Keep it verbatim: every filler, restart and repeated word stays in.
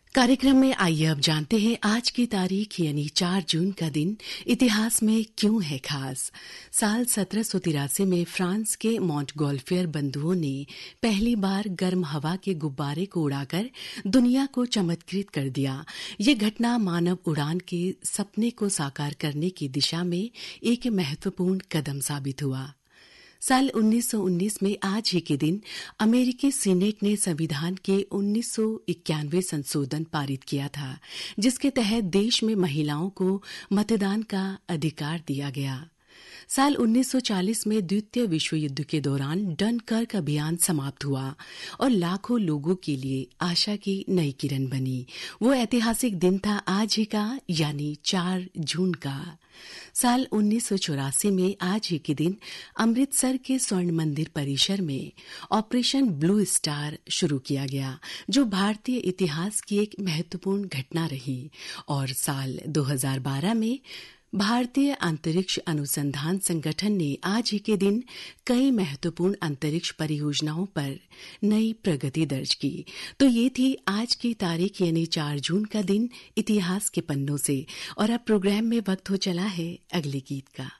कार्यक्रम में आइए अब जानते हैं आज की तारीख यानी चार जून का दिन इतिहास में क्यों है खास। साल सत्रह सौ तिरासी में फ्रांस के मॉन्टगोल्फियर बंधुओं ने पहली बार गर्म हवा के गुब्बारे को उड़ाकर दुनिया को चमत्कृत कर दिया। ये घटना मानव उड़ान के सपने को साकार करने की दिशा में एक महत्वपूर्ण कदम साबित हुआ। साल उन्नीस सौ उन्नीस में आज ही के दिन अमेरिकी सीनेट ने संविधान के उन्नीस सौ इक्यानवे संशोधन पारित किया था, जिसके तहत देश में महिलाओं को मतदान का अधिकार दिया गया। साल उन्नीस सौ चालीस में द्वितीय विश्व युद्ध के दौरान डनकर्क अभियान समाप्त हुआ और लाखों लोगों के लिए आशा की नई किरण बनी। वो ऐतिहासिक दिन था आज ही का यानी चार जून का। साल उन्नीस सौ चौरासी में आज ही के दिन अमृतसर के स्वर्ण मंदिर परिसर में ऑपरेशन ब्लू स्टार शुरू किया गया, जो भारतीय इतिहास की एक महत्वपूर्ण घटना रही। और साल दो हज़ार बारह में भारतीय अंतरिक्ष अनुसंधान संगठन ने आज ही के दिन कई महत्वपूर्ण अंतरिक्ष परियोजनाओं पर नई प्रगति दर्ज की। तो ये थी आज की तारीख यानी चार जून का दिन इतिहास के पन्नों से। और अब प्रोग्राम में वक्त हो चला है अगले गीत का।